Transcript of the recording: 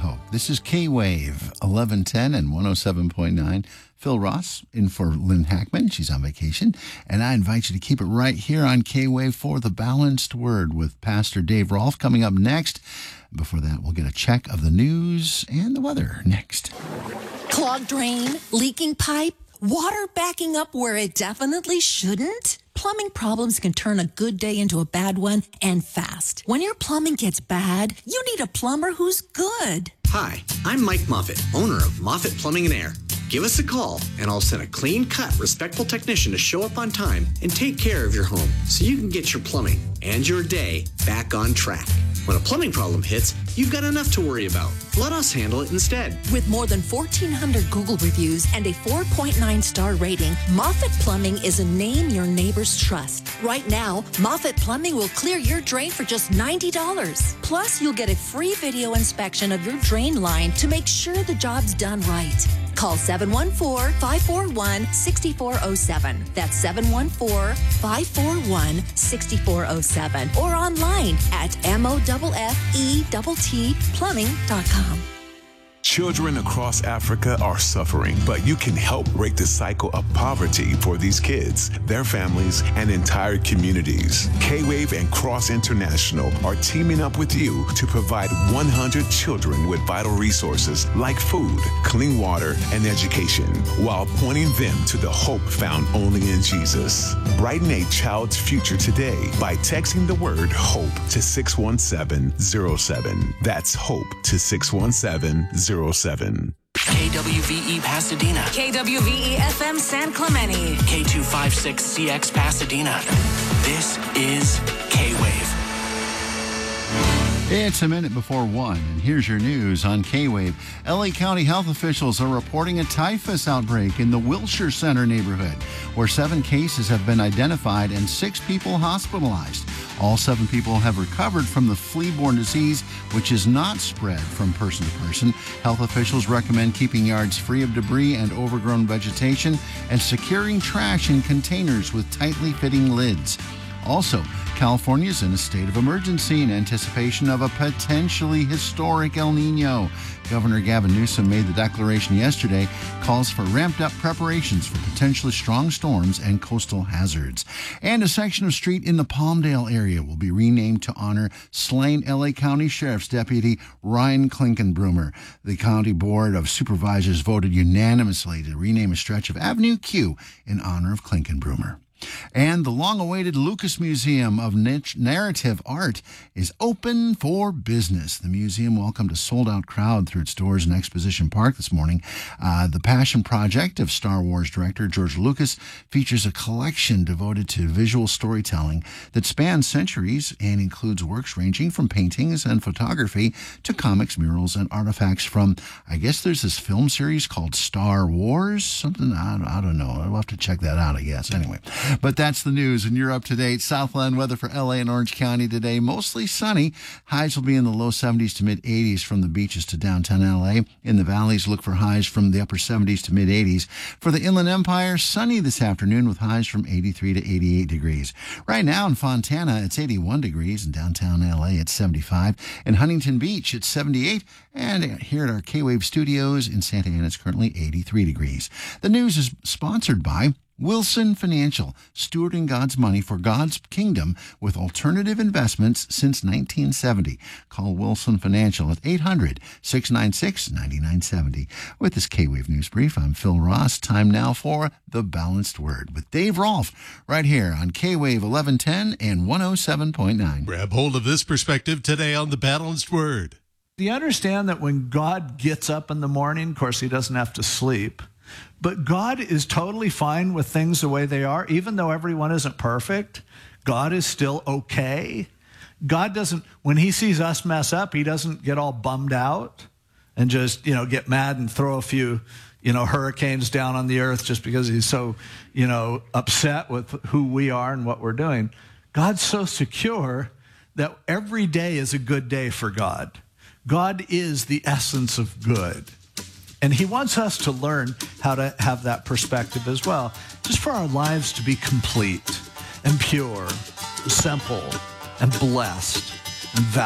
hope. This is K-Wave 1110 and 107.9. Phil Ross in for Lynn Hackman. She's on vacation. And I invite you to keep it right here on K-Wave for The Balanced Word with Pastor Dave Rolfe coming up next. Before that, we'll get a check of the news and the weather next. Clogged drain, leaking pipe, water backing up where it definitely shouldn't? Plumbing problems can turn a good day into a bad one, and fast. When your plumbing gets bad, you need a plumber who's good. Hi, I'm Mike Moffitt, owner of Moffitt Plumbing and Air. Give us a call, and I'll send a clean-cut, respectful technician to show up on time and take care of your home so you can get your plumbing and your day back on track. When a plumbing problem hits, you've got enough to worry about. Let us handle it instead. With more than 1,400 Google reviews and a 4.9-star rating, Moffitt Plumbing is a name your neighbors trust. Right now, Moffitt Plumbing will clear your drain for just $90. Plus, you'll get a free video inspection of your drain line to make sure the job's done right. Call 714-541-6407. That's 714-541-6407. Or online at MOFFETTplumbing.com. Children across Africa are suffering, but you can help break the cycle of poverty for these kids, their families, and entire communities. K-Wave and Cross International are teaming up with you to provide 100 children with vital resources like food, clean water, and education, while pointing them to the hope found only in Jesus. Brighten a child's future today by texting the word HOPE to 61707. That's HOPE to 61707. KWVE Pasadena. KWVE FM San Clemente. K256CX Pasadena. This is K-Wave. It's a minute before 1, and here's your news on K-Wave. LA County health officials are reporting a typhus outbreak in the Wilshire Center neighborhood, where 7 cases have been identified and 6 people hospitalized. All 7 people have recovered from the flea-borne disease, which is not spread from person to person. Health officials recommend keeping yards free of debris and overgrown vegetation and securing trash in containers with tightly fitting lids. Also, California is in a state of emergency in anticipation of a potentially historic El Nino. Governor Gavin Newsom made the declaration yesterday, calls for ramped-up preparations for potentially strong storms and coastal hazards. And a section of street in the Palmdale area will be renamed to honor slain LA County Sheriff's Deputy Ryan Klinkenbroomer. The County Board of Supervisors voted unanimously to rename a stretch of Avenue Q in honor of Klinkenbroomer. And the long-awaited Lucas Museum of Narrative Art is open for business. The museum welcomed a sold-out crowd through its doors in Exposition Park this morning. The Passion Project of Star Wars director George Lucas features a collection devoted to visual storytelling that spans centuries and includes works ranging from paintings and photography to comics, murals, and artifacts from, I guess there's this film series called Star Wars, something, I don't know. I'll have to check that out, I guess. Anyway. But that's the news, and you're up to date. Southland weather for LA and Orange County today. Mostly sunny. Highs will be in the low 70s to mid 80s from the beaches to downtown LA. In the valleys, look for highs from the upper 70s to mid 80s. For the Inland Empire, sunny this afternoon with highs from 83 to 88 degrees. Right now in Fontana, it's 81 degrees. In downtown LA, it's 75. In Huntington Beach, it's 78. And here at our K-Wave studios in Santa Ana, it's currently 83 degrees. The news is sponsored by Wilson Financial, stewarding God's money for God's kingdom with alternative investments since 1970. Call Wilson Financial at 800-696-9970. With this K-Wave News Brief, I'm Phil Ross. Time now for The Balanced Word with Dave Rolfe, right here on K-Wave 1110 and 107.9. Grab hold of this perspective today on The Balanced Word. Do you understand that when God gets up in the morning, of course, he doesn't have to sleep, but God is totally fine with things the way they are, even though everyone isn't perfect. God is still okay. God doesn't, when he sees us mess up, he doesn't get all bummed out and just, get mad and throw a few, hurricanes down on the earth just because he's so, upset with who we are and what we're doing. God's so secure that every day is a good day for God. God is the essence of good. And he wants us to learn how to have that perspective as well, just for our lives to be complete and pure, simple and blessed and valuable.